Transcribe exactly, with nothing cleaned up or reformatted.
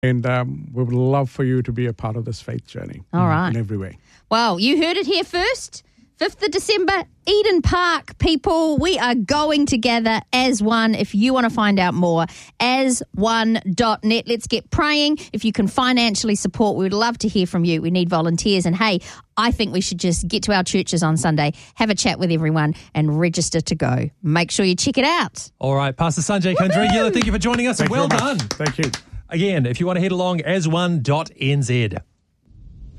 And um, we would love for you to be a part of this faith journey. All right. In every way. Well, you heard it here first. fifth of December, Eden Park, people. We are going together as one. If you want to find out more, as one dot net. Let's get praying. If you can financially support, we would love to hear from you. We need volunteers. And hey, I think we should just get to our churches on Sunday, have a chat with everyone and register to go. Make sure you check it out. All right, Pastor Sanjay Kandrigula, thank you for joining us. Thank well you very done. much. Thank you. Again, if you want to head along, as one dot n z.